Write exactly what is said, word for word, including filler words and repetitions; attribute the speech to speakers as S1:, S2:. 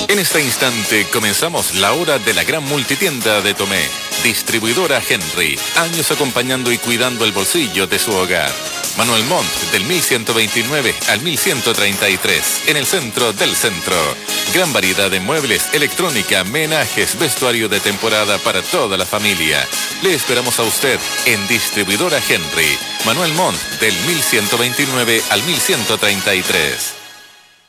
S1: En este instante comenzamos la hora de la gran multitienda de Tomé. Distribuidora Henry, años acompañando y cuidando el bolsillo de su hogar. Manuel Montt, del mil ciento veintinueve al mil ciento treinta y tres, en el centro del centro. Gran variedad de muebles, electrónica, menajes, vestuario de temporada para toda la familia. Le esperamos a usted en Distribuidora Henry. Manuel Montt, del mil ciento veintinueve al mil ciento treinta y tres.